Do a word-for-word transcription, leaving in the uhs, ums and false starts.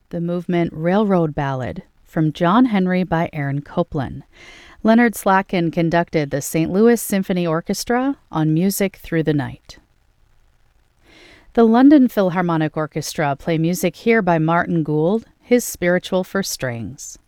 the movement Railroad Ballad from John Henry by Aaron Copland. Leonard Slatkin conducted the Saint Louis Symphony Orchestra on Music Through the Night. The London Philharmonic Orchestra play music here by Martin Gould, his Spiritual for Strings.